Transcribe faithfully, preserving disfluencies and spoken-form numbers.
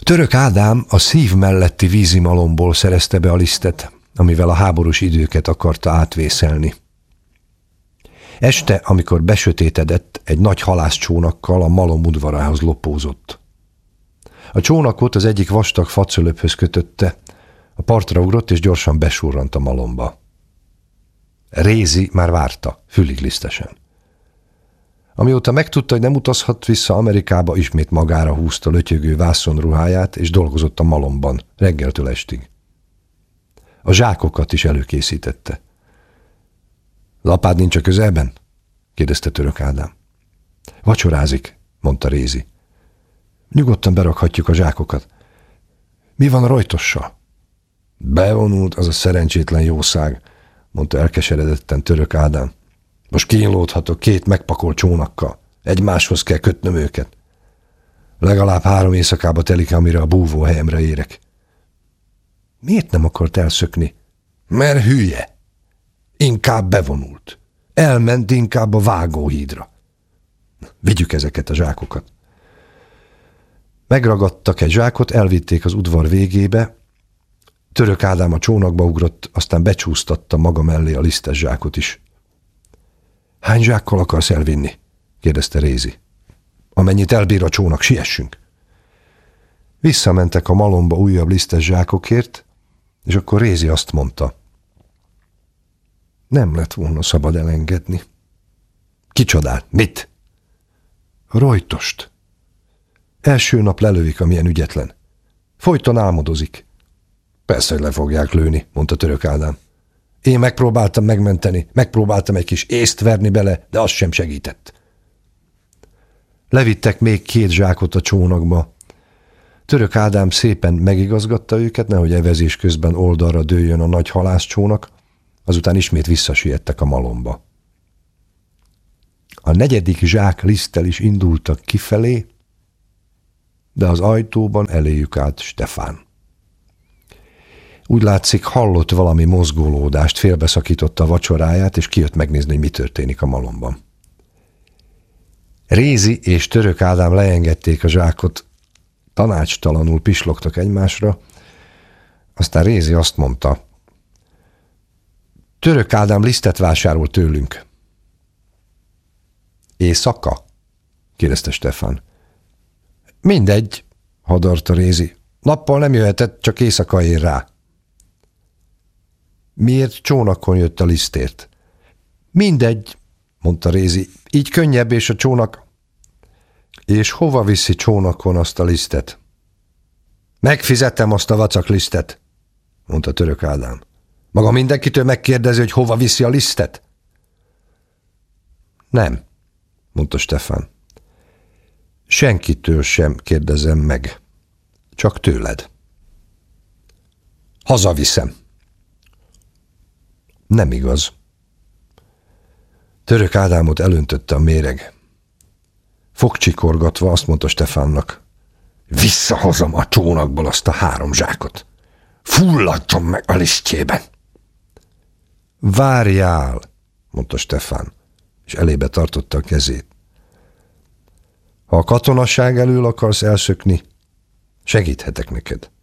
Török Ádám a szív melletti vízimalomból szerezte be a lisztet, amivel a háborús időket akarta átvészelni. Este, amikor besötétedett, egy nagy halászcsónakkal a malom udvarához lopózott. A csónakot az egyik vastag facölöphöz kötötte, a partra ugrott és gyorsan besurrant a malomba. Rézi már várta, füliglisztesen. Amióta megtudta, hogy nem utazhat vissza Amerikába, ismét magára húzta lötyögő vászonruháját, és dolgozott a malomban, reggeltől estig. A zsákokat is előkészítette. Lapád nincs a közelben? kérdezte Török Ádám. Vacsorázik, mondta Rézi. Nyugodtan berakhatjuk a zsákokat. Mi van a Rojtossal? Bevonult az a szerencsétlen jószág, mondta elkeseredetten Török Ádám. Most kínlódhatok két megpakolt csónakkal. Egymáshoz kell kötnöm őket. Legalább három éjszakába telik, amire a búvóhelyemre érek. Miért nem akart elszökni? Mert hülye. Inkább bevonult. Elment inkább a vágóhídra. Vigyük ezeket a zsákokat. Megragadtak egy zsákot, elvitték az udvar végébe. Török Ádám a csónakba ugrott, aztán becsúsztatta maga mellé a lisztes zsákot is. Hány zsákkal akarsz elvinni? kérdezte Rézi. Amennyit elbír a csónak, siessünk. Visszamentek a malomba újabb lisztes zsákokért, és akkor Rézi azt mondta. Nem lett volna szabad elengedni. Kicsodát? Mit? A Rojtost. Első nap lelövik, amilyen ügyetlen. Folyton álmodozik. Persze, hogy le fogják lőni, mondta Török Ádám. Én megpróbáltam megmenteni, megpróbáltam egy kis észt verni bele, de az sem segített. Levittek még két zsákot a csónakba. Török Ádám szépen megigazgatta őket, nehogy evezés közben oldalra dőljön a nagy halászcsónak, azután ismét visszasiettek a malomba. A negyedik zsák liszttel is indultak kifelé, de az ajtóban eléjük állt Stefán. Úgy látszik, hallott valami mozgolódást, félbeszakította a vacsoráját, és kijött megnézni, hogy mi történik a malomban. Rézi és Török Ádám leengedték a zsákot, tanácstalanul pislogtak egymásra, aztán Rézi azt mondta, Török Ádám lisztet vásárol tőlünk. Éjszaka? kérdezte Stefán. Mindegy, hadarta Rézi. Nappal nem jöhetett, csak éjszaka ér rá. Miért csónakon jött a lisztért? Mindegy, mondta Rézi. Így könnyebb, és a csónak... És hova viszi csónakon azt a lisztet? Megfizettem azt a vacak lisztet, mondta Török Ádám. Maga mindenkitől megkérdezi, hogy hova viszi a lisztet? Nem, mondta Stefán. Senkitől sem kérdezem meg, csak tőled. Hazaviszem. Nem igaz. Török Ádámot elöntötte a méreg. Fogcsikorgatva azt mondta Stefánnak, visszahozom a csónakból azt a három zsákot. Fulladjon meg a lisztjében. Várjál, mondta Stefán, és elébe tartotta a kezét. Ha a katonasság elől akarsz elszökni, segíthetek neked.